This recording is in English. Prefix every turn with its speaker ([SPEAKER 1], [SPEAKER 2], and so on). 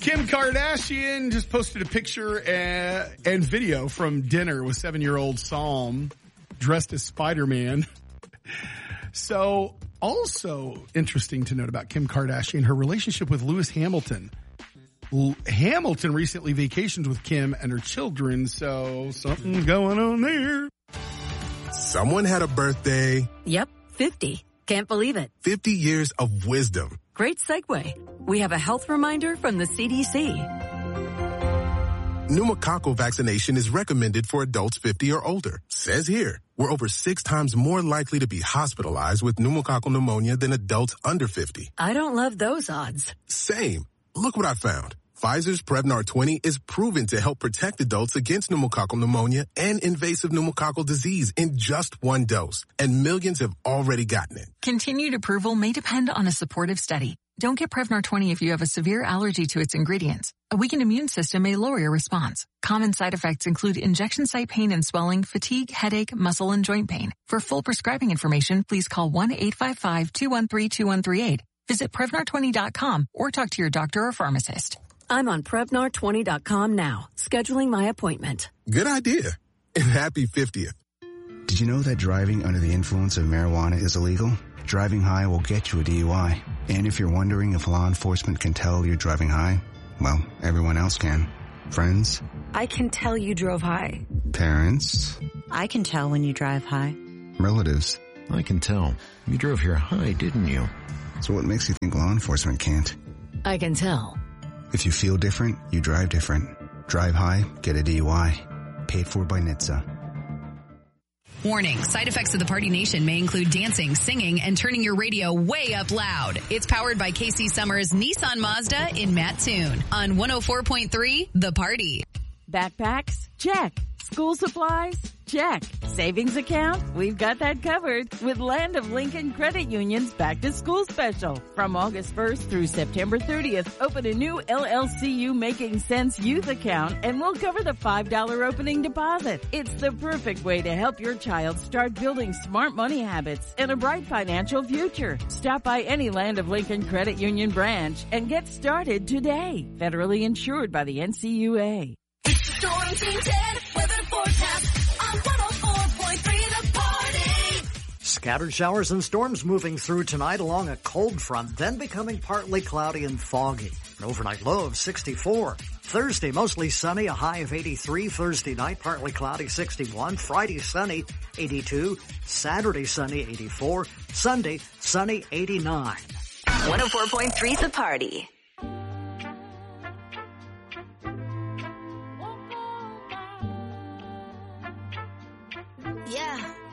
[SPEAKER 1] Kim Kardashian just posted a picture and video from dinner with 7-year-old Psalm dressed as Spider-Man. So also interesting to note about Kim Kardashian, her relationship with Lewis Hamilton. Hamilton recently vacationed with Kim and her children, so something's going on there.
[SPEAKER 2] Someone had a birthday.
[SPEAKER 3] Yep, 50. Can't believe it.
[SPEAKER 2] 50 years of wisdom.
[SPEAKER 3] Great segue. We have a health reminder from the CDC.
[SPEAKER 2] Pneumococcal vaccination is recommended for adults 50 or older. Says here, we're over 6 times more likely to be hospitalized with pneumococcal pneumonia than adults under 50.
[SPEAKER 3] I don't love those odds.
[SPEAKER 2] Same. Look what I found. Pfizer's Prevnar 20 is proven to help protect adults against pneumococcal pneumonia and invasive pneumococcal disease in just 1 dose. And millions have already gotten it.
[SPEAKER 4] Continued approval may depend on a supportive study. Don't get Prevnar 20 if you have a severe allergy to its ingredients. A weakened immune system may lower your response. Common side effects include injection site pain and swelling, fatigue, headache, muscle, and joint pain. For full prescribing information, please call 1-855-213-2138. Visit Prevnar20.com or talk to your doctor or pharmacist.
[SPEAKER 3] I'm on Prevnar20.com now, scheduling my appointment.
[SPEAKER 2] Good idea. And happy 50th.
[SPEAKER 5] Did you know that driving under the influence of marijuana is illegal? Driving high will get you a DUI. And if you're wondering if law enforcement can tell you're driving high, well, everyone else can. Friends?
[SPEAKER 6] I can tell you drove high.
[SPEAKER 5] Parents?
[SPEAKER 6] I can tell when you drive high.
[SPEAKER 5] Relatives?
[SPEAKER 7] I can tell. You drove here high, didn't you?
[SPEAKER 5] So what makes you think law enforcement can't?
[SPEAKER 3] I can tell.
[SPEAKER 5] If you feel different, you drive different. Drive high, get a DUI. Paid for by NHTSA.
[SPEAKER 8] Warning, side effects of the Party Nation may include dancing, singing, and turning your radio way up loud. It's powered by Casey Summers Nissan Mazda in Mattoon on 104.3 The Party.
[SPEAKER 9] Backpacks? Check. School supplies? Check. Savings account? We've got that covered with Land of Lincoln Credit Union's Back to School Special. From August 1st through September 30th, open a new LLCU Making Sense Youth account and we'll cover the $5 opening deposit. It's the perfect way to help your child start building smart money habits and a bright financial future. Stop by any Land of Lincoln Credit Union branch and get started today. Federally insured by the NCUA.
[SPEAKER 10] Storm Team 10 weather forecast on 104.3 The Party.
[SPEAKER 11] Scattered showers and storms moving through tonight along a cold front, then becoming partly cloudy and foggy. An overnight low of 64. Thursday, mostly sunny, a high of 83. Thursday night, partly cloudy, 61. Friday, sunny, 82. Saturday, sunny, 84. Sunday, sunny, 89.
[SPEAKER 6] 104.3 The Party.
[SPEAKER 10] Yeah.